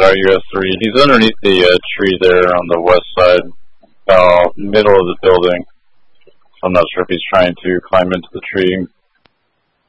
Alright, US3. He's underneath the tree there on the west side, middle of the building. I'm not sure if he's trying to climb into the tree and